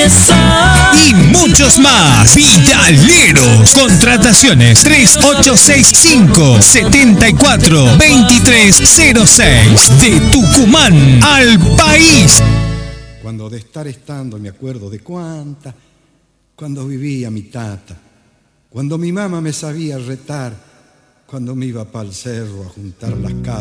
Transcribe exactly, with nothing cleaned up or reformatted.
Y muchos más. Vitaleros. Contrataciones tres ocho seis cinco, siete cuatro, dos tres cero seis. De Tucumán al país. Cuando de estar estando me acuerdo de cuánta, cuando vivía mi tata, cuando mi mamá me sabía retar, cuando me iba pa'l cerro a juntar las cabras.